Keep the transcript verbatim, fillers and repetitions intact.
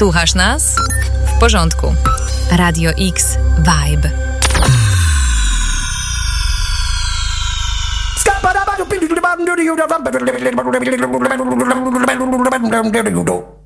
Słuchasz nas? W porządku. Radio X Vibe. Skapa